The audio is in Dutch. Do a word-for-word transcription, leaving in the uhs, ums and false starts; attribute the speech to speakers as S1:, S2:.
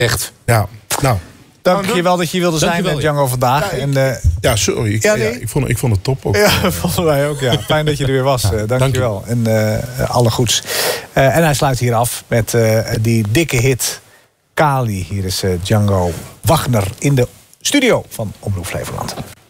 S1: Echt.
S2: Ja, nou...
S3: Dank je wel dat je wilde zijn met Django vandaag.
S2: Ja, ik,
S3: en, uh,
S2: ja sorry. Ik,
S3: ja, nee.
S2: ja, ik, vond, ik vond het top ook.
S3: Ja, vonden wij ook. Ja. Fijn dat je er weer was. Ja, uh, dank, dank je wel. En uh, alle goeds. Uh, en hij sluit hier af met uh, die dikke hit Kali. Hier is uh, Django Wagner in de studio van Omroep Flevoland.